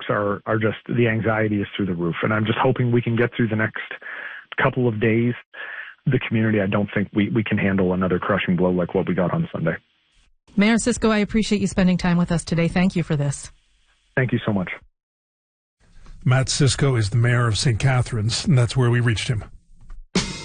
are just, the anxiety is through the roof. And I'm just hoping we can get through the next couple of days. The community, I don't think we can handle another crushing blow like what we got on Sunday. Mayor Cisco, I appreciate you spending time with us today. Thank you for this. Thank you so much. Matt Cisco is the mayor of St. Catharines, and that's where we reached him.